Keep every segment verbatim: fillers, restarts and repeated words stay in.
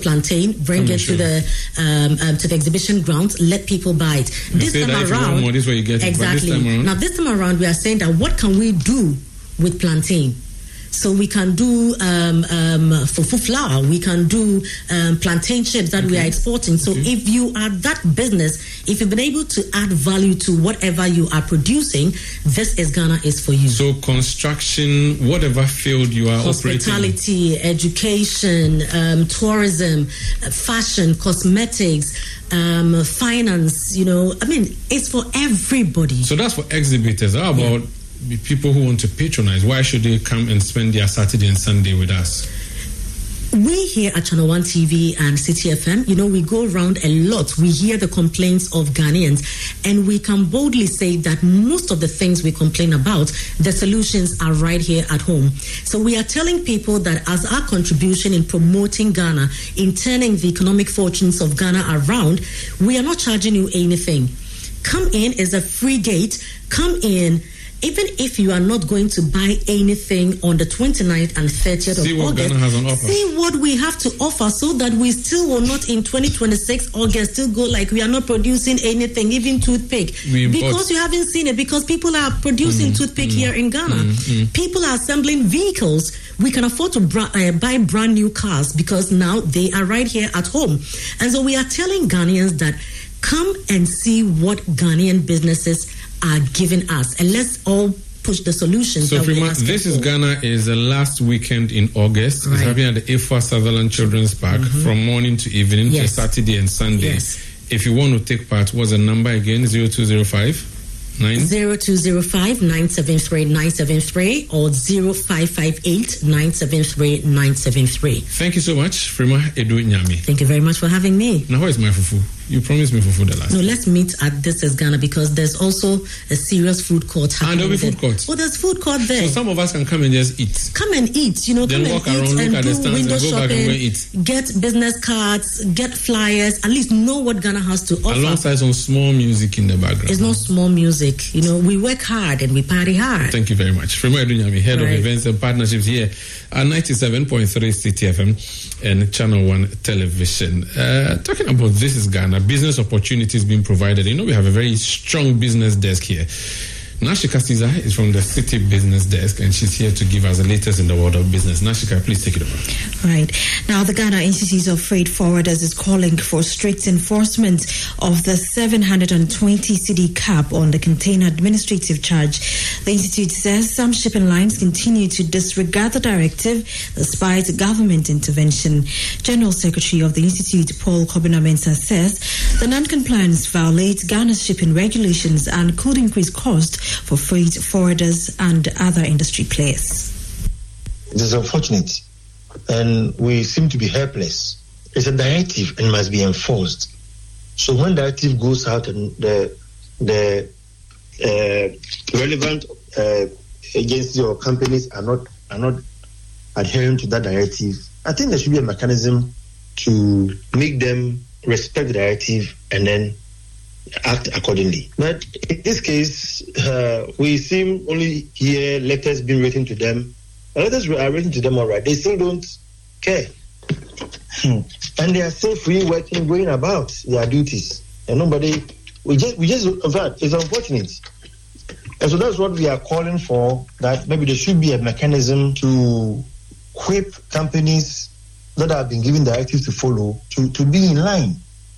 plantain, bring it to the um, um, to the exhibition grounds, let people buy it. You this time around, more, this way you get exactly. It, this time around, now this time around, we are saying that what can we do with plantain? So we can do um, um, fufu flour, we can do um, plantain chips that okay. we are exporting. So okay. if you are that business, if you've been able to add value to whatever you are producing, this is Ghana is for you. So construction, whatever field you are Hospitality, operating. education, um, tourism, fashion, cosmetics, um, finance, you know, I mean, it's for everybody. So that's for exhibitors. How about yeah. people who want to patronize? Why should they come and spend their Saturday and Sunday with us? We here at Channel One T V and City F M, you know, we go around a lot. We hear the complaints of Ghanaians, and we can boldly say that most of the things we complain about, the solutions are right here at home. So we are telling people that as our contribution in promoting Ghana, in turning the economic fortunes of Ghana around, we are not charging you anything. Come in, is a free gate. Come in. Even if you are not going to buy anything on the twenty-ninth and thirtieth see of what August, Ghana has on offer. See what we have to offer so that we still will not in twenty twenty-six August still go like we are not producing anything, even toothpick. We because you haven't seen it, because people are producing mm, toothpick mm, here in Ghana. Mm, mm. People are assembling vehicles. We can afford to bra- uh, buy brand new cars because now they are right here at home. And so we are telling Ghanaians that come and see what Ghanaian businesses are giving us, and let's all push the solutions. So, that Frima, we this is for. Ghana is the last weekend in August. Right. It's happening at the A F A Sutherland Children's Park mm-hmm. from morning to evening, yes. to Saturday and Sunday. Yes. If you want to take part, what's the number again? Zero two zero five nine zero two zero five nine seven three nine seven three or zero five five eight nine seven three nine seven three. Thank you so much, Frima Edu Nyami. Thank you very much for having me. Now, where is my fufu? You promised me fufu the last. No, let's meet at This Is Ghana because there's also a serious food court happening. And there'll be food court. Oh, there's food court there. So some of us can come and just eat. Come and eat, you know, then come walk and around, eat look and at do the stands window and go shopping, back and go eat. Get business cards, get flyers, at least know what Ghana has to offer. Alongside some small music in the background. It's not small music, you know, we work hard and we party hard. Thank you very much. Frima Edu Nyami, Head right. of Events and Partnerships here at ninety-seven point three City F M and Channel One Television. Uh, talking about This Is Ghana, business opportunities being provided. You know, we have a very strong business desk here. Nashika Caesar is from the City Business Desk, and she's here to give us the latest in the world of business. Nashika, please take it over. Right. Now, the Ghana Institute of Freight Forwarders is calling for strict enforcement of the seven hundred twenty cedi cap on the container administrative charge. The Institute says some shipping lines continue to disregard the directive despite government intervention. General Secretary of the Institute, Paul Kobina-Mensah, says the non-compliance violates Ghana's shipping regulations and could increase cost for freight forwarders and other industry players. It is unfortunate, and we seem to be helpless. It's a directive and must be enforced. So when the directive goes out and the the uh, relevant uh, agencies or companies are not are not adhering to that directive, I think there should be a mechanism to make them respect the directive and then act accordingly. But in this case, uh, we seem only hear letters being written to them. The letters are written to them all right. They still don't care. And they are still free working, going about their duties. And nobody, we just, we just, in fact, it's unfortunate. And so that's what we are calling for, that maybe there should be a mechanism to whip companies that have been given directives to follow to, to be in line.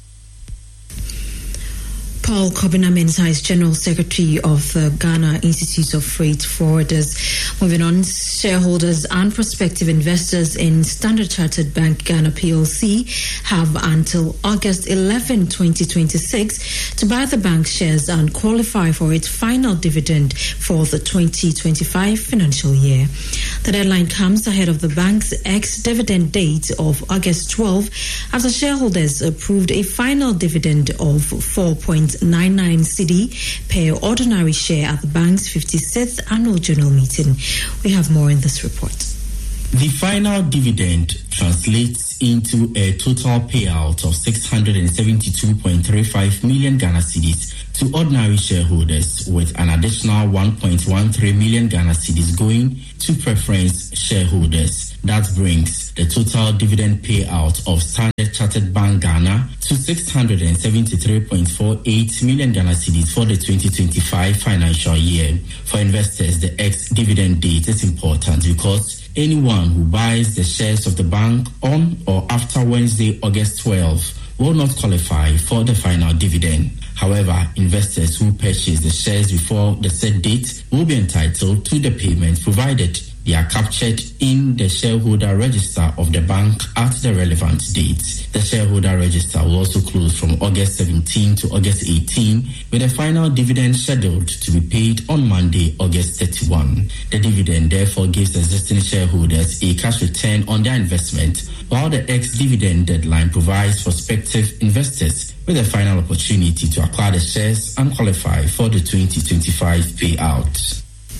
Paul Kobina-Mensah is General Secretary of the Ghana Institute of Freight Forwarders. Moving on, shareholders and prospective investors in Standard Chartered Bank Ghana P L C have until August eleventh, twenty twenty-six to buy the bank shares and qualify for its final dividend for the twenty twenty-five financial year. The deadline comes ahead of the bank's ex-dividend date of August twelfth after shareholders approved a final dividend of four point nine nine cedi per ordinary share at the bank's fifty-sixth annual general meeting. We have more in this report. The final dividend translates into a total payout of six hundred seventy-two point three five million Ghana cedis to ordinary shareholders, with an additional one point one three million Ghana cedis going to preference shareholders. That brings the total dividend payout of Standard Chartered Bank Ghana to six hundred seventy-three point four eight million Ghana cedis for the twenty twenty-five financial year. For investors, the ex-dividend date is important because anyone who buys the shares of the bank on or after Wednesday, August twelfth, will not qualify for the final dividend. However, investors who purchase the shares before the set date will be entitled to the payment provided they are captured in the shareholder register of the bank at the relevant date. The shareholder register will also close from August seventeenth to August eighteenth, with a final dividend scheduled to be paid on Monday, August thirty-first. The dividend therefore gives existing shareholders a cash return on their investment, while the ex-dividend deadline provides prospective investors with a final opportunity to acquire the shares and qualify for the twenty twenty-five payout.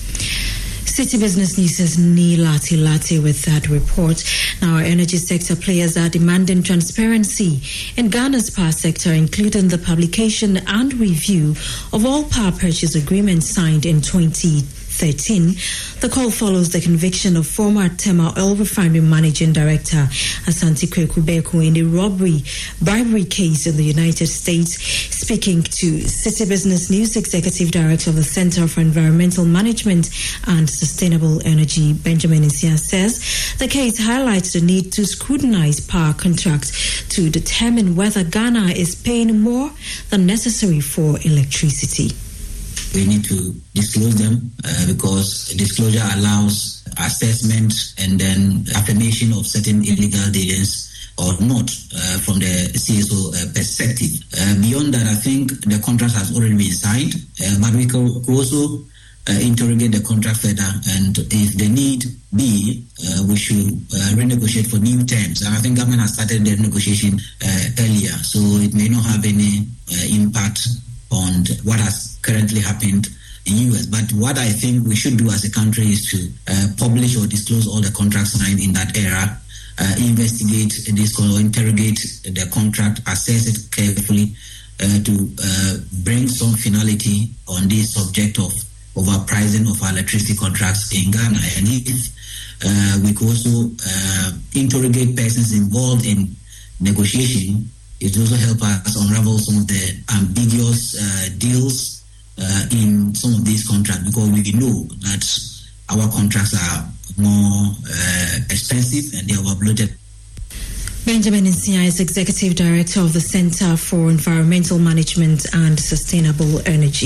City Business News says Nilati Lati with that report. Now, our energy sector players are demanding transparency in Ghana's power sector, including the publication and review of all power purchase agreements signed in twenty thirteen. The call follows the conviction of former Tema Oil Refinery Managing Director Asante Kweku Beko in a robbery bribery case in the United States. Speaking to City Business News, Executive Director of the Center for Environmental Management and Sustainable Energy, Benjamin Nsia, says the case highlights the need to scrutinize power contracts to determine whether Ghana is paying more than necessary for electricity. We need to disclose them uh, because disclosure allows assessment and then affirmation of certain illegal dealings or not uh, from the C S O uh, perspective. Uh, beyond that, I think the contract has already been signed, uh, but we can also uh, interrogate the contract further, and if the need be, uh, we should uh, renegotiate for new terms. And I think government has started the negotiation uh, earlier, so it may not have any uh, impact on what has currently happened in U S. But what I think we should do as a country is to uh, publish or disclose all the contracts signed in that era, uh, investigate this or interrogate the contract, assess it carefully uh, to uh, bring some finality on this subject of overpricing of our electricity contracts in Ghana. And if uh, we could also uh, interrogate persons involved in negotiation, it will also help us unravel some of the ambiguous uh, deals uh, in some of these contracts, because we know that our contracts are more uh, expensive and they are overbloated. Benjamin Nsia is Executive Director of the Center for Environmental Management and Sustainable Energy.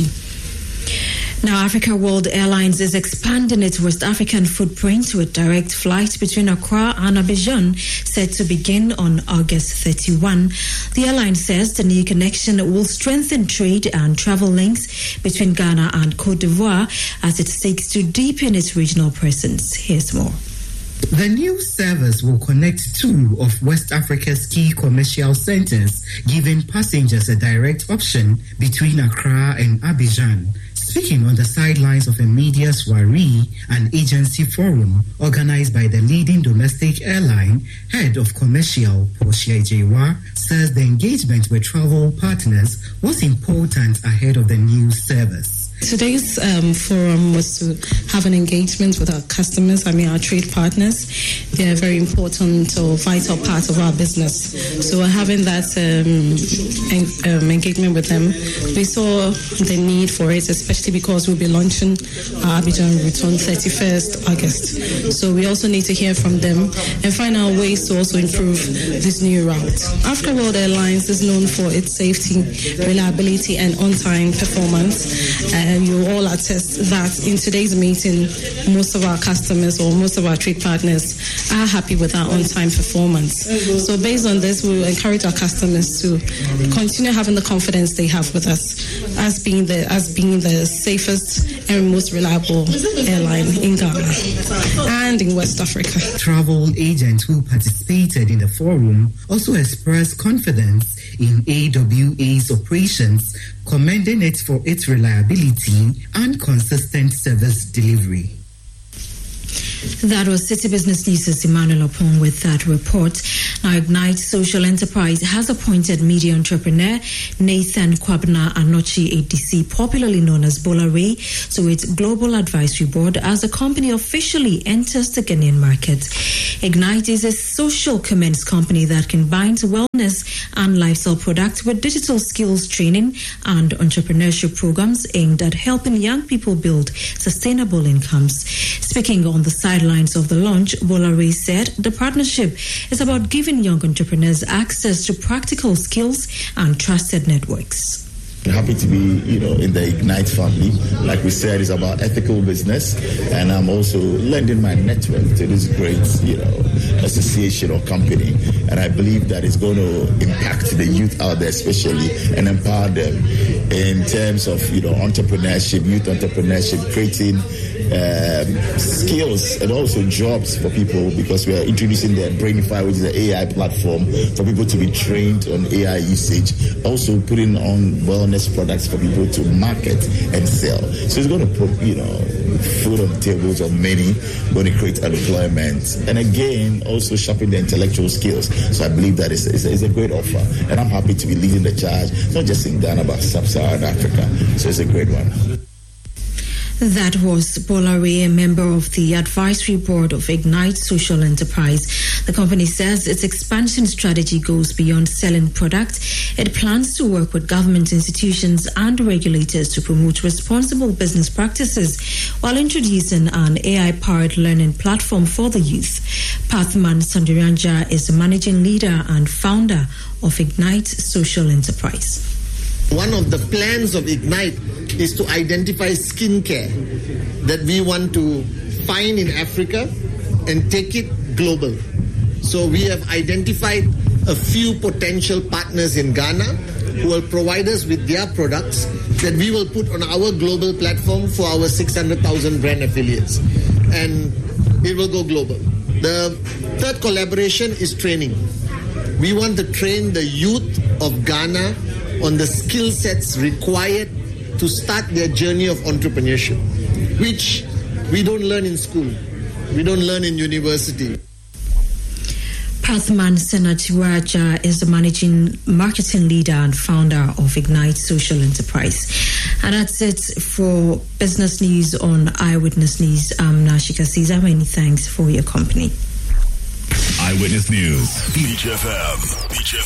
Now, Africa World Airlines is expanding its West African footprint with direct flights between Accra and Abidjan set to begin on August thirty-first. The airline says the new connection will strengthen trade and travel links between Ghana and Cote d'Ivoire as it seeks to deepen its regional presence. Here's more. The new service will connect two of West Africa's key commercial centers, giving passengers a direct option between Accra and Abidjan. Speaking on the sidelines of a media soiree and agency forum organized by the leading domestic airline, head of commercial, Portia Ejewa, says the engagement with travel partners was important ahead of the new service. Today's um, forum was to have an engagement with our customers, I mean our trade partners. They are a very important or vital part of our business. So we're having that um, en- um, engagement with them. We saw the need for it, especially because we'll be launching our Abidjan route on thirty-first August. So we also need to hear from them and find out ways to also improve this new route. Africa World Airlines is known for its safety, reliability and on-time performance. Uh, And you all attest that in today's meeting, most of our customers or most of our trade partners are happy with our on-time performance. So based on this, we will encourage our customers to continue having the confidence they have with us as being the as being the safest and most reliable airline in Ghana and in West Africa. Travel agents who participated in the forum also expressed confidence in A W A's operations, commending it for its reliability and consistent service delivery. That was City Business News' Emmanuel Opon with that report. Now, Ignite Social Enterprise has appointed media entrepreneur Nathan Kwabena Anochi A D C, popularly known as Bola Ray, to its Global Advisory Board as the company officially enters the Ghanaian market. Ignite is a social commerce company that combines wellness and lifestyle products with digital skills training and entrepreneurship programs aimed at helping young people build sustainable incomes. Speaking on the sidelines of the launch, Bola Ray said the partnership is about giving young entrepreneurs access to practical skills and trusted networks. I'm happy to be, you know, in the Ignite family. Like we said, it's about ethical business, and I'm also lending my network to this great, you know, association or company. And I believe that it's going to impact the youth out there, especially, and empower them in terms of, you know, entrepreneurship, youth entrepreneurship, creating um, skills and also jobs for people, because we are introducing the Brainify, which is an A I platform for people to be trained on A I usage. Also putting on wellness products for people to market and sell. So it's going to put, you know, food on the tables of many, going to create employment, and again, also sharpen the intellectual skills. So I believe that is it's, a great offer, and I'm happy to be leading the charge, not just in Ghana, but sub-Saharan Africa. So it's a great one. That was Bola Ray, a member of the advisory board of Ignite Social Enterprise. The company says its expansion strategy goes beyond selling products. It plans to work with government institutions and regulators to promote responsible business practices while introducing an A I-powered learning platform for the youth. Pathman Sandiranja is the managing leader and founder of Ignite Social Enterprise. One of the plans of Ignite is to identify skincare that we want to find in Africa and take it global. So we have identified a few potential partners in Ghana who will provide us with their products that we will put on our global platform for our six hundred thousand brand affiliates. And it will go global. The third collaboration is training. We want to train the youth of Ghana on the skill sets required to start their journey of entrepreneurship, which we don't learn in school, we don't learn in university. Pathman Senatiraja is the managing marketing leader and founder of Ignite Social Enterprise. And that's it for Business News on Eyewitness News. I'm Nashika Caesar. Many thanks for your company. Eyewitness News, Beach F M, Beach F M.